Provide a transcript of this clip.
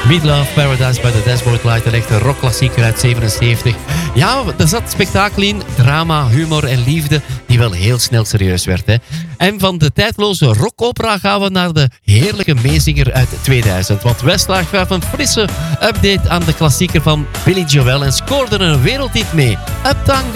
Meatloaf, Paradise by the Dashboard Light, een echte rockklassieker uit 77. Ja, er zat spektakel in, drama, humor en liefde, die wel heel snel serieus werd. Hè. En van de tijdloze rockopera gaan we naar de heerlijke meezinger uit 2000. Want Westlaag gaf een frisse update aan de klassieker van Billy Joel en scoorde een wereldhit mee. Uptown